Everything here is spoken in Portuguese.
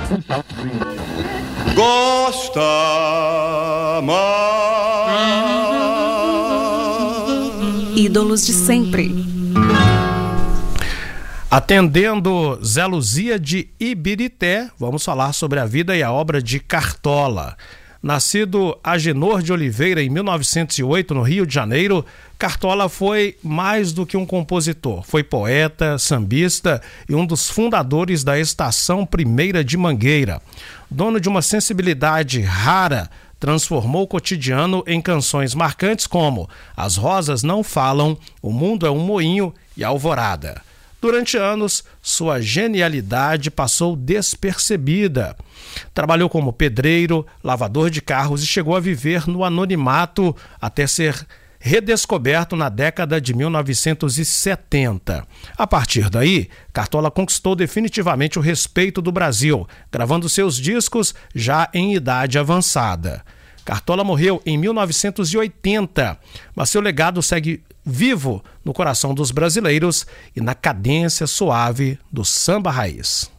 Gosta mais. Ídolos de sempre. Atendendo Zé Luzia de Ibirité, vamos falar sobre a vida e a obra de Cartola. Nascido Agenor de Oliveira em 1908, no Rio de Janeiro, Cartola foi mais do que um compositor. Foi poeta, sambista e um dos fundadores da Estação Primeira de Mangueira. Dono de uma sensibilidade rara, transformou o cotidiano em canções marcantes como As Rosas Não Falam, O Mundo é um Moinho e Alvorada. Durante anos, sua genialidade passou despercebida. Trabalhou como pedreiro, lavador de carros e chegou a viver no anonimato até ser redescoberto na década de 1970. A partir daí, Cartola conquistou definitivamente o respeito do Brasil, gravando seus discos já em idade avançada. Cartola morreu em 1980, mas seu legado segue vivo no coração dos brasileiros e na cadência suave do samba raiz.